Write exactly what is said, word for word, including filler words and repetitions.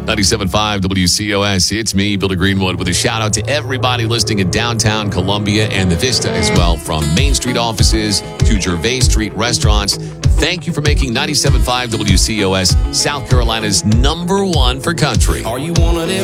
ninety-seven point five W C O S. It's me, Billy Greenwood, with a shout out to everybody listening in downtown Columbia and the Vista as well, from Main Street offices to Gervais Street restaurants. Thank you for making ninety-seven point five W C O S South Carolina's number one for country. Are you one of them?